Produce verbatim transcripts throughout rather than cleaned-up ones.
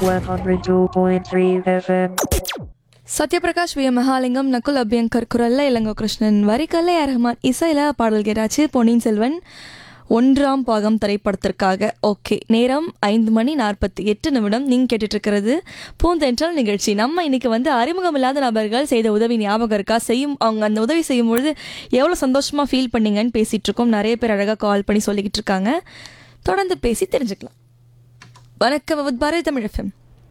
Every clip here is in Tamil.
one oh two point three F M. Sathyaprakash we Mahalingam Nakul Abhyankar குரல்ல இளங்கோ கிருஷ்ணன் வரிகல்ல ஏ ரஹ்மான் இசையில பாடல் கேட்டாச்சு. பொன்னியின் செல்வன் ஒன்றாம் பாகம் திரைப்படத்திற்காக. ஓகே, நேரம் ஐந்து மணி நாற்பத்தி எட்டு நிமிடம். நீங்கள் கேட்டுட்டு இருக்கிறது பூந்தென்றல் நிகழ்ச்சி. நம்ம இன்னைக்கு வந்து அறிமுகம் இல்லாத நபர்கள் செய்த உதவி ஞாபகம் இருக்கா, செய்யும் அவங்க அந்த உதவி செய்யும் பொழுது எவ்வளோ சந்தோஷமாக ஃபீல் பண்ணீங்கன்னு பேசிகிட்டு இருக்கோம். நிறைய பேர் அழகாக கால் பண்ணி சொல்லிக்கிட்டு இருக்காங்க. தொடர்ந்து பேசி தெரிஞ்சுக்கலாம். வணக்கம் with Bharathi Tamil FM.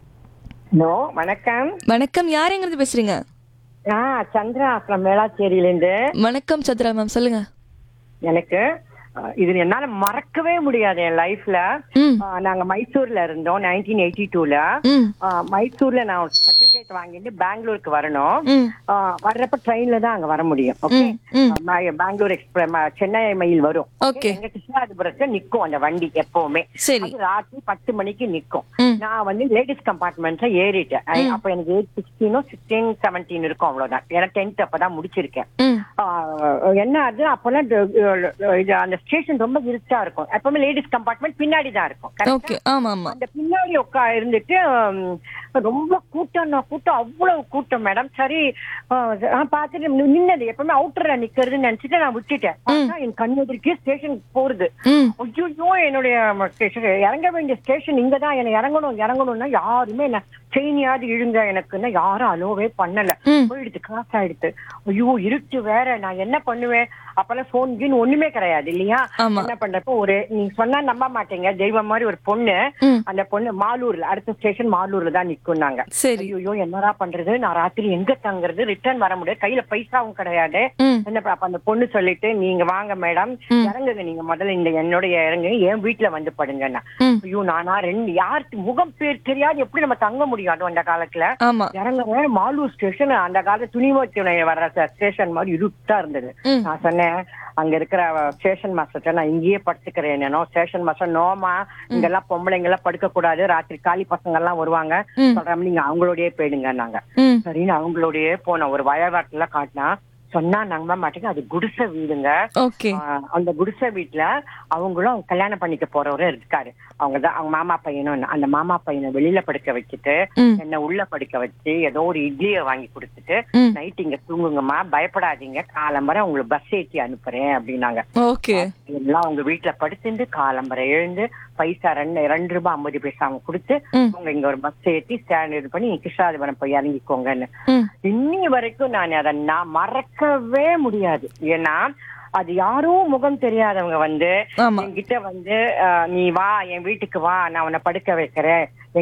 Hello, வணக்கம். வணக்கம், யார் எங்கிருந்து பேசுறீங்க? ஆ சந்திரா ஃப்ரம் மேலாச்சேரியிலேருந்து. வணக்கம் சந்திரா மேம், சொல்லுங்க. எனக்கு அஹ், இது என்னால மறக்கவே முடியாது என் லைஃப்ல. ம் அஹ், நாங்க மைசூர்ல இருந்தோம் நைன்டீன் எயிட்டி டூல. ம் மைசூர்ல நான் சர்டிபிகேட் வாங்கிட்டு பெங்களூருக்கு வரணும். ம் அஹ், வர்றப்ப ட்ரெயின்ல தான் அங்க வர முடியும். ஓகே, ம் ம் பெங்களூர் எக்ஸ்பிரஸ் சென்னை மெயில் வரும். ஓகே. எங்க கிருஷ்ணாதிபுரத்துல நிக்கும் அந்த வண்டி எப்பவுமே. சரி. அது ராத்திரி பத்து மணிக்கு நிக்கும். ம் நான் வந்து லேடிஸ் கம்பார்ட்மெண்ட்ல ஏறிட்டேன். அப்ப எனக்கு ஏஜ் சிக்ஸ்டீனோ சிக்ஸ்டீன் செவன்டீன் இருக்கும், அவ்வளவுதான். ஏன்னா டென்த் அப்பதான் முடிச்சிருக்கேன். ம் ஆஹ் என்ன அது அப்பெல்லாம் ட- இது அந்த ஸ்டேஷன் ரொம்ப இருட்டா இருக்கும். எப்பவுமே லேடிஸ் கம்பார்ட்மெண்ட் பின்னாடி தான் இருக்கும். correct okay. ஆ? ஆமா ஆமா. அந்த பின்னாடி உட்கா இருந்துட்டு ஹம், ரொம்ப கூட்டம் கூட்டம் அவ்வளவு கூட்டம் மேடம். சரி, ஆஹ் பார்த்துட்டு நின்னது எப்பவுமே அவுட்டர்ல நிக்கிறதுன்னு நினைச்சிட்டு நான் விட்டுட்டேன். பார்த்தா என் கண்ணெதிர்க்கே ஸ்டேஷன் போறது. ம் ஐயோ, என்னுடைய ஸ்டேஷன் இறங்க வேண்டிய ஸ்டேஷன் இங்கதான், என்ன இறங்கணும் இறங்கணும்னா யாருமே என்ன செயினியாவது இழுங்க எனக்குன்னா யாரும் அலோவே பண்ணல. ம் போயிடுது, காசு ஆயிடுது. ஐயோ, இருட்டு வேற, நான் என்ன பண்ணுவேன்? அப்பெல்லாம் போன் கீன் ஒண்ணுமே கிடையாது இல்லையா? ஆமா. என்ன பண்றப்போ ஒரு நீங்க சொன்னா நம்ப மாட்டீங்க, தெய்வம் மாதிரி ஒரு பொண்ணு. ம் அந்த பொண்ணு மாலூர்ல, அடுத்த ஸ்டேஷன் மாலூர்ல தான் நிக்கும்னாங்க. சரி. ஐயோ, என்னடா பண்றது? நான் ராத்திரி எங்க தங்குறது? ரிட்டர்ன் வர முடியாது, கையில பைசாவும் கிடையாது. ம் என்ன ப- அப்ப அந்த பொண்ணு சொல்லிட்டு, நீங்க வாங்க மேடம், ம். இறங்குங்க, நீங்க முதல்ல இந்த என்னுடைய இறங்கு, என் வீட்டுல வந்து படுங்கன்னா. ம் ஐயோ, நானா ரெண்டு யாருக்கு முகம் பேர் தெரியாது, எப்படி நம்ம தங்க முடியும் அதுவும் அந்த காலத்துல? ஆமா. இறங்குங்க, மாலூர் ஸ்டேஷன் அந்த காலத்து துணிமூர்த்தி வர்ற ஸ்டேஷன் மாதிரி இருட்டா இருந்தது. ம் நான் சொன்னேன் அங்க இருக்கிற ஸ்டேஷன் மாஸ்டர், நான் இங்கேயே படுத்துக்கிறேன். என்னோ ஸ்டேஷன் மாஸ்டர், நோமா இங்கெல்லாம் பொம்பளைங்க எல்லாம் படுக்க கூடாது, ராத்திரி காலி பசங்க எல்லாம் வருவாங்க, ம் சொல்றாங்க, நீங்க அவங்களோடய போயிடுங்க நாங்க. ம் சரின்னு அவங்களோடய போனோம். ஒரு வயவாட்டுல காட்டினா சொன்னா நம்ப மாட்டேங்க, அது குடிசை வீடுங்க. ஓகே. ஆஹ் அந்த குடிசை வீட்டுல அவங்களும் அவங்க கல்யாணம் பண்ணிக்க போறவரும் இருக்காரு. அவங்கதான் அவங்க மாமா பையனும். அந்த மாமா பையனை வெளியில படுக்க வச்சுட்டு ம் என்ன உள்ள படுக்க வச்சு ஏதோ ஒரு இட்லியை வாங்கி கொடுத்துட்டு, ம் நைட் இங்க தூங்குங்கம்மா, பயப்படாதீங்க, காலம்பரை உங்களுக்கு பஸ் ஏற்றி அனுப்புறேன் அப்படின்னாங்க. ஓகே. எல்லாம் அவங்க வீட்டுல படுத்துட்டு காலம்பரை எழுந்து பைசா ரெண்டு ரெண்டு ரூபாய் ஐம்பது பைசா அவங்க கொடுத்து, ம் உங்க இங்க ஒரு பஸ் ஏற்றி ஸ்டாண்ட் இது பண்ணி கிருஷ்ணாதிபுரம் போய் இறங்கிக்கோங்கன்னு. ம் இன்னி வரைக்கும் நான் அதை நான் மறக்கவே முடியாது. ஏன்னா அது யாரோ முகம் தெரியாதவங்க வந்து ஆமா. என்கிட்ட வந்து, அஹ், நீ வா என் வீட்டுக்கு வா, நான் உன்னை படுக்க வைக்கிறேன்,